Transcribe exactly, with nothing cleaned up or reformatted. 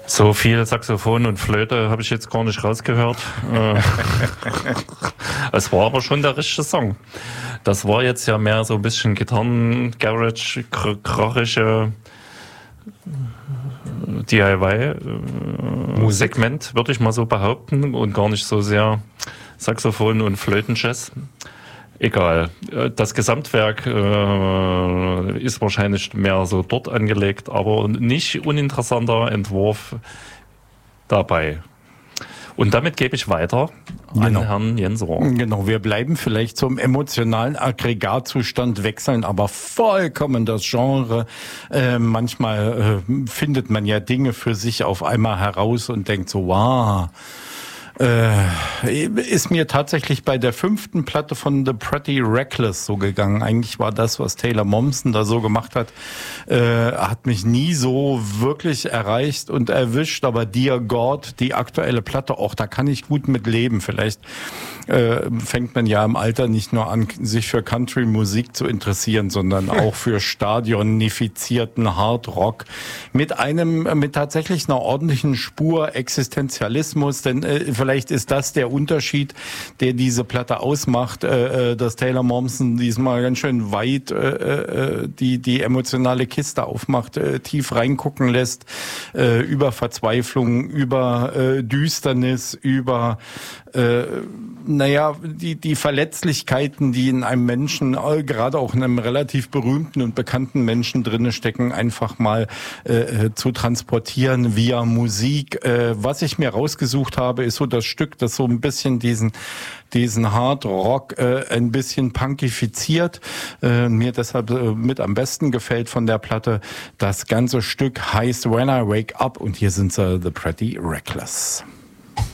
So viel Saxophon und Flöte habe ich jetzt gar nicht rausgehört. Es war aber schon der richtige Song. Das war jetzt ja mehr so ein bisschen Gitarren, Garage, krachische D I Y-Segment, würde ich mal so behaupten, und gar nicht so sehr Saxophon und Flötenjazz. Egal. Das Gesamtwerk äh, ist wahrscheinlich mehr so dort angelegt, aber nicht uninteressanter Entwurf dabei. Und damit gebe ich weiter an genau. Herrn Jens Rohr. Genau, wir bleiben vielleicht zum emotionalen Aggregatzustand, wechseln aber vollkommen das Genre. Äh, manchmal äh, findet man ja Dinge für sich auf einmal heraus und denkt so, wow. Äh, ist mir tatsächlich bei der fünften Platte von The Pretty Reckless so gegangen. Eigentlich war das, was Taylor Momsen da so gemacht hat, äh, hat mich nie so wirklich erreicht und erwischt. Aber Dear God, die aktuelle Platte, auch da kann ich gut mit leben. Vielleicht äh, fängt man ja im Alter nicht nur an, sich für Country-Musik zu interessieren, sondern auch für stadionifizierten Hard-Rock mit einem, mit tatsächlich einer ordentlichen Spur Existenzialismus, denn äh, vielleicht ist das der Unterschied, der diese Platte ausmacht, äh, dass Taylor Momsen diesmal ganz schön weit äh, die die emotionale Kiste aufmacht, äh, tief reingucken lässt, äh, über Verzweiflung, über äh, Düsternis, über äh, naja, die die Verletzlichkeiten, die in einem Menschen, äh, gerade auch in einem relativ berühmten und bekannten Menschen drinne stecken, einfach mal äh, zu transportieren via Musik. Äh, was ich mir rausgesucht habe, ist so das Stück, das so ein bisschen diesen diesen Hard Rock äh, ein bisschen punkifiziert. Äh, mir deshalb äh, mit am besten gefällt von der Platte. Das ganze Stück heißt When I Wake Up und hier sind sie, The Pretty Reckless.